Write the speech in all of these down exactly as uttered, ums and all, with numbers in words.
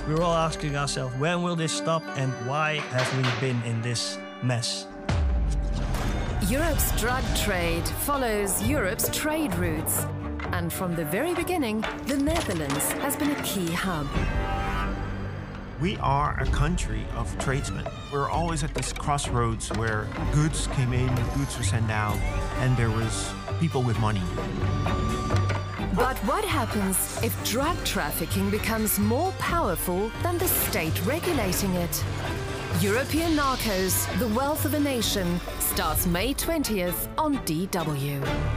We're all asking ourselves, when will this stop and why have we been in this mess? Europe's drug trade follows Europe's trade routes. And from the very beginning, the Netherlands has been a key hub. We are a country of tradesmen. We're always at this crossroads where goods came in, goods were sent out, and there was people with money. But what happens if drug trafficking becomes more powerful than the state regulating it? European Narcos, the Wealth of a Nation, starts May twentieth on D W.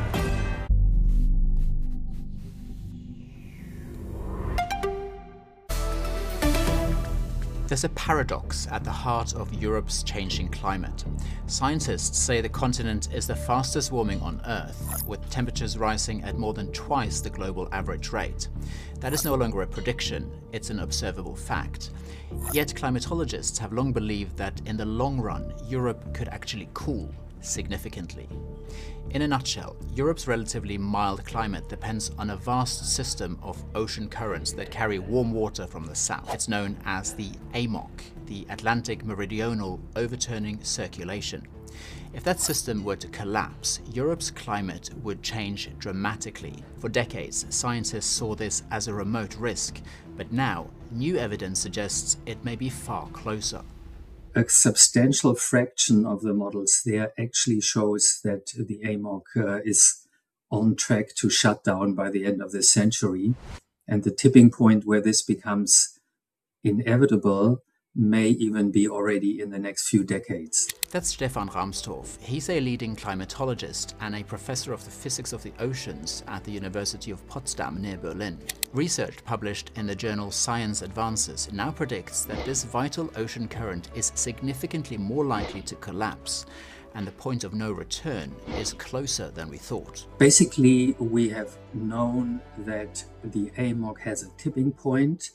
There's a paradox at the heart of Europe's changing climate. Scientists say the continent is the fastest warming on Earth, with temperatures rising at more than twice the global average rate. That is no longer a prediction, it's an observable fact. Yet climatologists have long believed that in the long run, Europe could actually cool significantly. In a nutshell, Europe's relatively mild climate depends on a vast system of ocean currents that carry warm water from the south. It's known as the A M O C, the Atlantic Meridional Overturning Circulation. If that system were to collapse, Europe's climate would change dramatically. For decades, scientists saw this as a remote risk, but now new evidence suggests it may be far closer. A substantial fraction of the models there actually shows that the A M O C uh, is on track to shut down by the end of this century. And the tipping point where this becomes inevitable may even be already in the next few decades. That's Stefan Rahmstorf. He's a leading climatologist and a professor of the physics of the oceans at the University of Potsdam near Berlin. Research published in the journal Science Advances now predicts that this vital ocean current is significantly more likely to collapse, and the point of no return is closer than we thought. Basically, we have known that the A M O C has a tipping point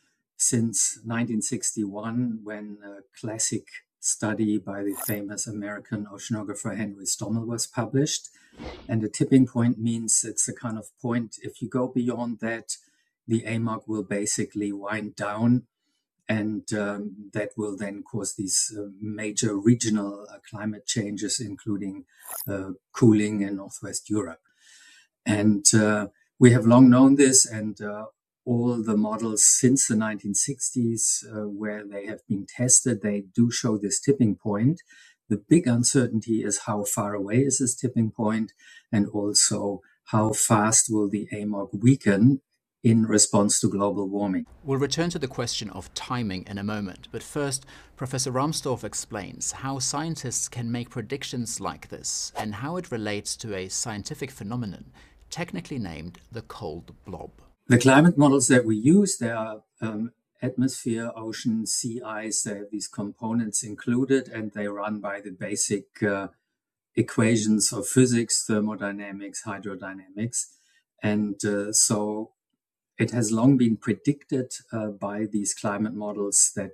since nineteen sixty-one, when a classic study by the famous American oceanographer Henry Stommel was published. And the tipping point means it's a kind of point, if you go beyond that, the A M O C will basically wind down, and um, that will then cause these uh, major regional uh, climate changes, including uh, cooling in Northwest Europe. And uh, we have long known this, and uh, all the models since the nineteen sixties uh, where they have been tested, they do show this tipping point. The big uncertainty is how far away is this tipping point, and also how fast will the A M O C weaken in response to global warming. We'll return to the question of timing in a moment, but first, Professor Rahmstorf explains how scientists can make predictions like this and how it relates to a scientific phenomenon technically named the cold blob. The climate models that we use, they are um, atmosphere, ocean, sea ice, they have these components included, and they run by the basic uh, equations of physics, thermodynamics, hydrodynamics. And uh, so it has long been predicted uh, by these climate models that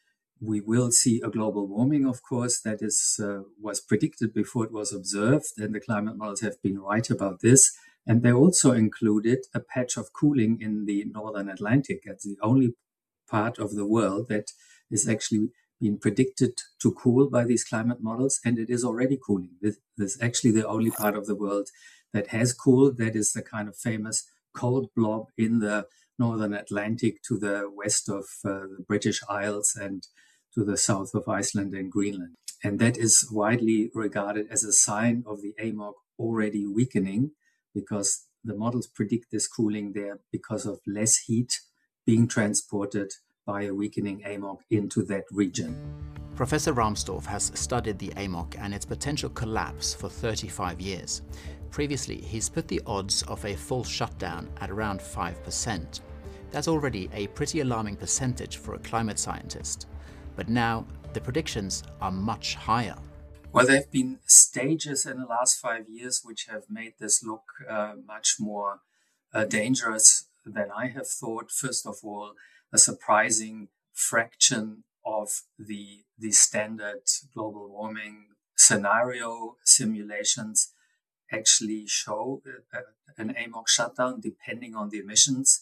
we will see a global warming, of course. That is uh, was predicted before it was observed, and the climate models have been right about this. And they also included a patch of cooling in the northern Atlantic. That's the only part of the world that is actually being predicted to cool by these climate models, and it is already cooling. This, this is actually the only part of the world that has cooled. That is the kind of famous cold blob in the northern Atlantic to the west of uh, the British Isles and to the south of Iceland and Greenland. And that is widely regarded as a sign of the A M O C already weakening, because the models predict this cooling there because of less heat being transported by a weakening A M O C into that region. Professor Rahmstorf has studied the A M O C and its potential collapse for thirty-five years. Previously, he's put the odds of a full shutdown at around five percent. That's already a pretty alarming percentage for a climate scientist. But now, the predictions are much higher. Well, there have been stages in the last five years which have made this look uh, much more uh, dangerous than I have thought. First of all, a surprising fraction of the, the standard global warming scenario simulations actually show uh, an A M O C shutdown depending on the emissions.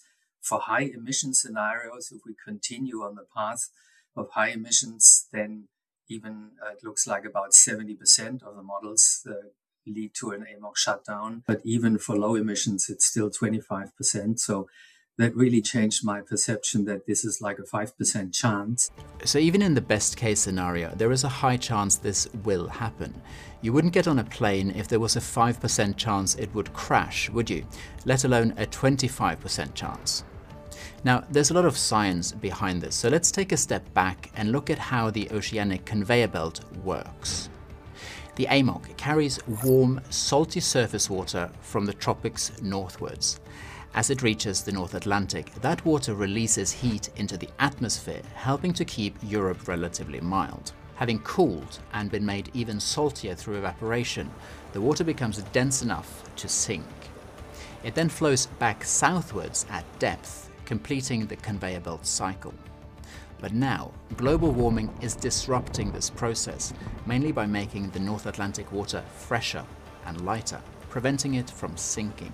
for high emission scenarios, if we continue on the path of high emissions, then even uh, it looks like about seventy percent of the models uh, lead to an A M O C shutdown. But even for low emissions, it's still twenty-five percent. So that really changed my perception that this is like a five percent chance. So even in the best case scenario, there is a high chance this will happen. You wouldn't get on a plane if there was a five percent chance it would crash, would you? Let alone a twenty-five percent chance. Now, there's a lot of science behind this, so let's take a step back and look at how the oceanic conveyor belt works. The A M O C carries warm, salty surface water from the tropics northwards. As it reaches the North Atlantic, that water releases heat into the atmosphere, helping to keep Europe relatively mild. Having cooled and been made even saltier through evaporation, the water becomes dense enough to sink. It then flows back southwards at depth, completing the conveyor belt cycle. But now, global warming is disrupting this process, mainly by making the North Atlantic water fresher and lighter, preventing it from sinking.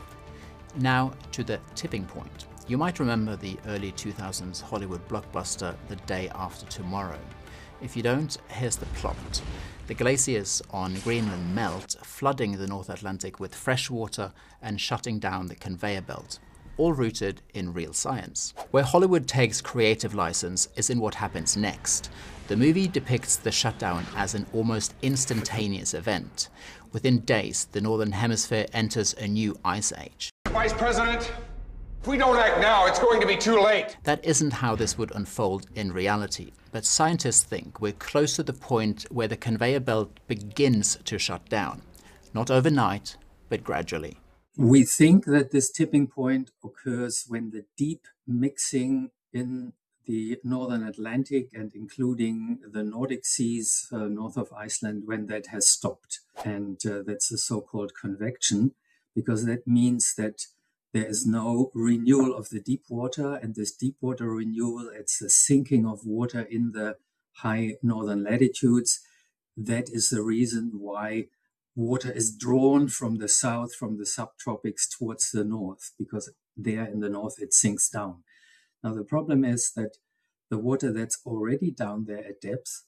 Now to the tipping point. You might remember the early two thousands Hollywood blockbuster The Day After Tomorrow. If you don't, here's the plot. The glaciers on Greenland melt, flooding the North Atlantic with fresh water and shutting down the conveyor belt, all rooted in real science. Where Hollywood takes creative license is in what happens next. The movie depicts the shutdown as an almost instantaneous event. Within days, the Northern Hemisphere enters a new ice age. Vice President, if we don't act now, it's going to be too late. That isn't how this would unfold in reality, but scientists think we're close to the point where the conveyor belt begins to shut down. Not overnight, but gradually. We think that this tipping point occurs when the deep mixing in the Northern Atlantic and including the Nordic seas uh, north of Iceland, when that has stopped. And uh, that's the so-called convection, because that means that there is no renewal of the deep water, and this deep water renewal, it's the sinking of water in the high northern latitudes. That is the reason why water is drawn from the south, from the subtropics towards the north, because there in the north it sinks down. Now, the problem is that the water that's already down there at depth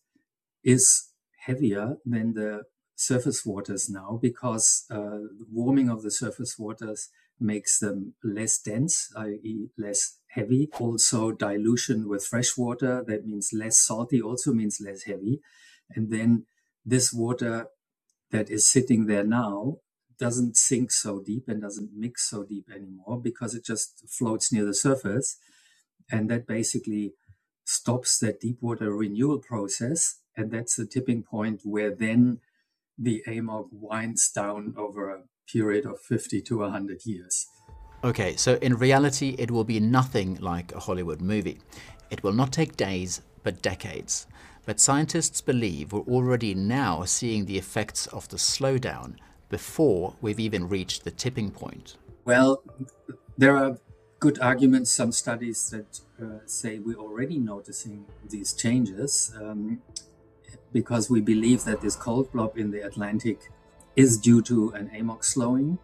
is heavier than the surface waters now, because uh, the warming of the surface waters makes them less dense, that is less heavy. Also, dilution with fresh water, that means less salty, also means less heavy. And then this water that is sitting there now doesn't sink so deep and doesn't mix so deep anymore, because it just floats near the surface. And that basically stops that deep water renewal process. And that's the tipping point where then the A M O C winds down over a period of fifty to one hundred years. Okay, so in reality, it will be nothing like a Hollywood movie. It will not take days, but decades. But scientists believe we're already now seeing the effects of the slowdown before we've even reached the tipping point. Well, there are good arguments, some studies that uh, say we're already noticing these changes um, because we believe that this cold blob in the Atlantic is due to an A M O C slowing,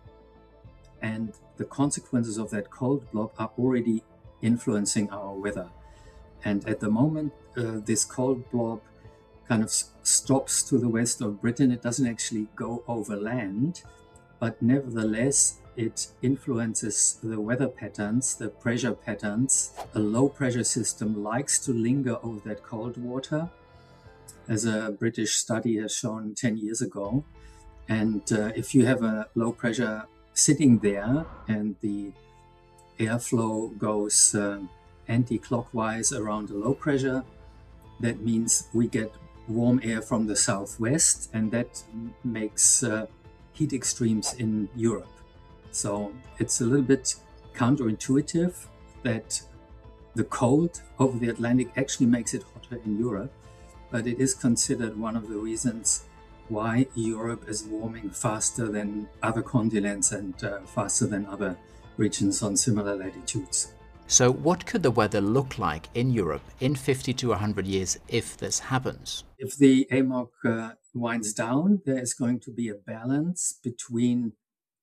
and the consequences of that cold blob are already influencing our weather. And at the moment, uh, this cold blob kind of stops to the west of Britain. It doesn't actually go over land, but nevertheless, it influences the weather patterns, the pressure patterns. A low pressure system likes to linger over that cold water, as a British study has shown ten years ago. And uh, if you have a low pressure sitting there and the airflow goes uh, anti-clockwise around the low pressure, that means we get warm air from the southwest, and that makes uh, heat extremes in Europe. So it's a little bit counterintuitive that the cold over the Atlantic actually makes it hotter in Europe, but it is considered one of the reasons why Europe is warming faster than other continents and uh, faster than other regions on similar latitudes. So what could the weather look like in Europe in fifty to one hundred years if this happens? If the A M O C uh, winds down, there is going to be a balance between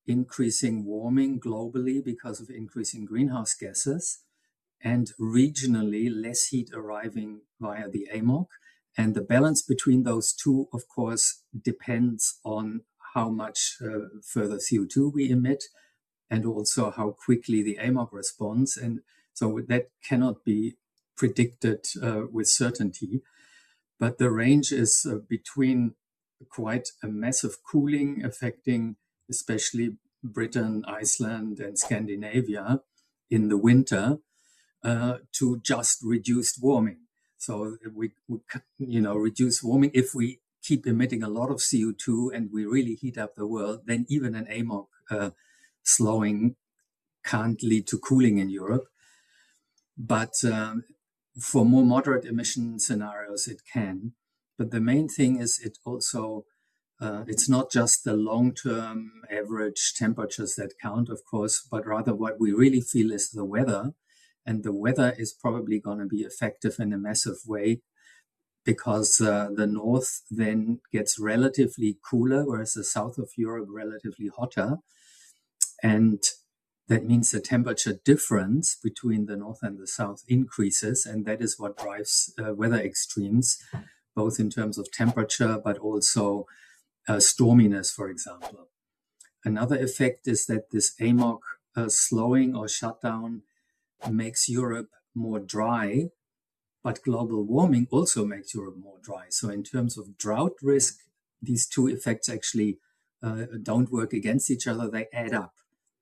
increasing warming globally because of increasing greenhouse gases, and regionally less heat arriving via the A M O C. And the balance between those two, of course, depends on how much uh, further C O two we emit and also how quickly the A M O C responds. And so that cannot be predicted uh, with certainty. But the range is uh, between quite a massive cooling affecting especially Britain, Iceland, and Scandinavia in the winter, uh, to just reduced warming. So we, we, you know, reduce warming. If we keep emitting a lot of C O two and we really heat up the world, then even an A M O C uh, slowing can't lead to cooling in Europe. But um, for more moderate emission scenarios, it can. But the main thing is it also, uh, it's not just the long-term average temperatures that count, of course, but rather what we really feel is the weather. And the weather is probably going to be effective in a massive way because uh, the north then gets relatively cooler, whereas the south of Europe relatively hotter. And that means the temperature difference between the north and the south increases. And that is what drives uh, weather extremes, both in terms of temperature, but also uh, storminess, for example. Another effect is that this A M O C uh, slowing or shutdown makes Europe more dry, but global warming also makes Europe more dry. So in terms of drought risk, these two effects actually uh, don't work against each other, they add up.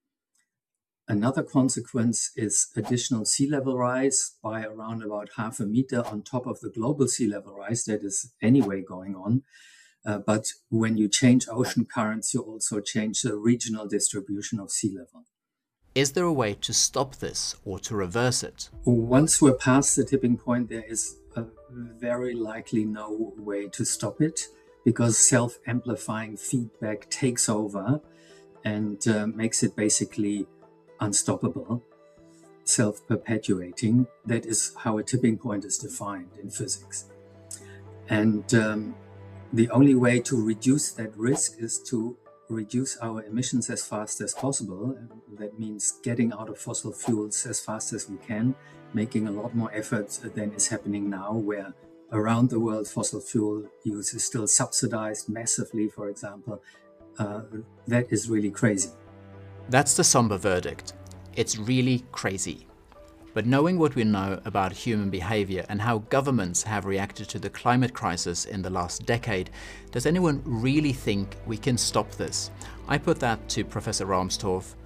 Another consequence is additional sea level rise by around about half a meter on top of the global sea level rise that is anyway going on. Uh, but when you change ocean currents, you also change the regional distribution of sea level. Is there a way to stop this or to reverse it? Once we're past the tipping point, there is a very likely no way to stop it because self-amplifying feedback takes over and uh, makes it basically unstoppable, self-perpetuating. That is how a tipping point is defined in physics. And um, the only way to reduce that risk is to reduce our emissions as fast as possible. That means getting out of fossil fuels as fast as we can, making a lot more effort than is happening now, where around the world fossil fuel use is still subsidized massively, for example. Uh, that is really crazy. That's the somber verdict. It's really crazy. But knowing what we know about human behavior and how governments have reacted to the climate crisis in the last decade, does anyone really think we can stop this? I put that to Professor Rahmstorf